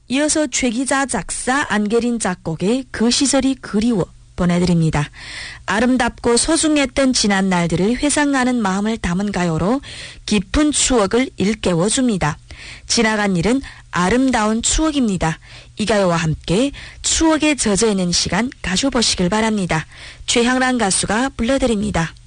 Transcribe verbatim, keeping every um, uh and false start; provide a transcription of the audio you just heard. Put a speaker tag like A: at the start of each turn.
A: 이어서 최기자 작사, 안계린 작곡의 그 시절이 그리워 보내드립니다. 아름답고 소중했던 지난 날들을 회상하는 마음을 담은 가요로 깊은 추억을 일깨워줍니다. 지나간 일은 아름다운 추억입니다. 이 가요와 함께 추억에 젖어있는 시간 가져보시길 바랍니다. 최향란 가수가 불러드립니다.